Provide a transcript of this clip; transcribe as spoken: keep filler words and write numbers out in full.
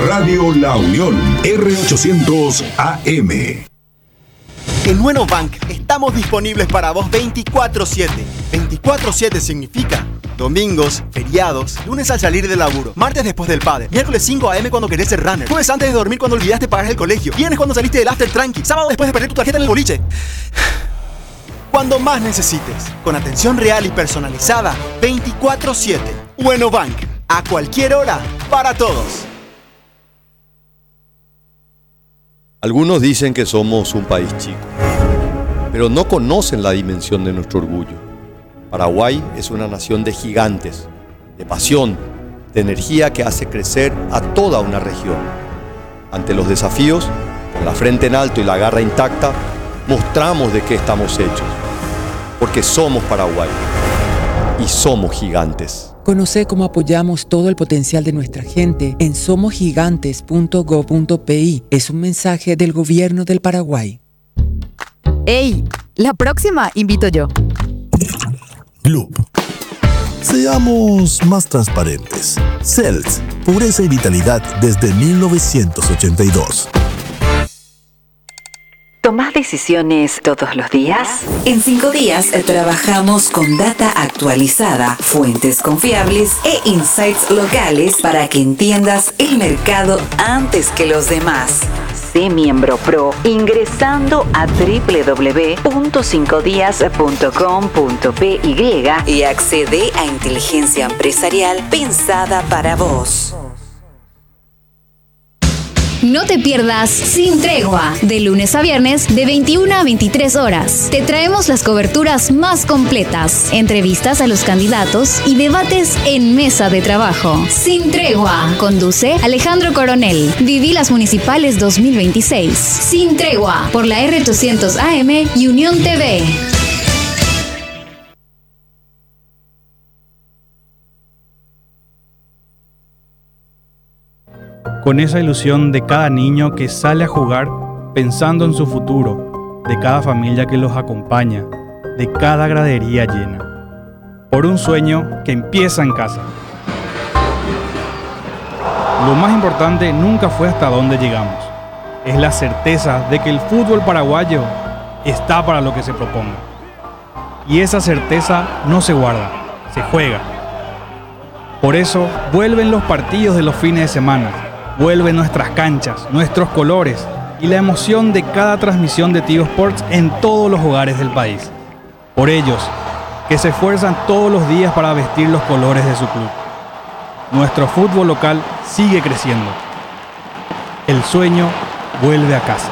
Radio La Unión, R ochocientos A M. En Nueno Bank estamos disponibles para vos veinticuatro siete. veinticuatro siete significa domingos, feriados, lunes al salir del laburo, martes después del padre, miércoles cinco a eme cuando querés ser runner, jueves antes de dormir cuando olvidaste pagar el colegio, viernes cuando saliste del after tranqui, sábado después de perder tu tarjeta en el boliche. Cuando más necesites, con atención real y personalizada, veinticuatro siete. Nueno Bank, a cualquier hora, para todos. Algunos dicen que somos un país chico, pero no conocen la dimensión de nuestro orgullo. Paraguay es una nación de gigantes, de pasión, de energía que hace crecer a toda una región. Ante los desafíos, con la frente en alto y la garra intacta, mostramos de qué estamos hechos. Porque somos Paraguay y somos gigantes. Conoce cómo apoyamos todo el potencial de nuestra gente en somos gigantes punto gob punto pi. Es un mensaje del Gobierno del Paraguay. ¡Ey! La próxima invito yo. Gloop. Seamos más transparentes. Cells, pureza y vitalidad desde mil novecientos ochenta y dos. ¿Tomás decisiones todos los días? En cinco días trabajamos con data actualizada, fuentes confiables e insights locales para que entiendas el mercado antes que los demás. Sé miembro pro ingresando a doble u doble u doble u punto cinco días punto com punto py y accede a inteligencia empresarial pensada para vos. No te pierdas Sin Tregua, de lunes a viernes de veintiuna a veintitrés horas. Te traemos las coberturas más completas, entrevistas a los candidatos y debates en mesa de trabajo. Sin Tregua, conduce Alejandro Coronel. Viví las municipales dos mil veintiséis. Sin Tregua, por la R ochocientos A M y Unión T V. Con esa ilusión de cada niño que sale a jugar pensando en su futuro, de cada familia que los acompaña, de cada gradería llena. Por un sueño que empieza en casa. Lo más importante nunca fue hasta dónde llegamos. Es la certeza de que el fútbol paraguayo está para lo que se proponga. Y esa certeza no se guarda, se juega. Por eso vuelven los partidos de los fines de semana. Vuelven nuestras canchas, nuestros colores y la emoción de cada transmisión de Tigo Sports en todos los hogares del país. Por ellos, que se esfuerzan todos los días para vestir los colores de su club. Nuestro fútbol local sigue creciendo. El sueño vuelve a casa.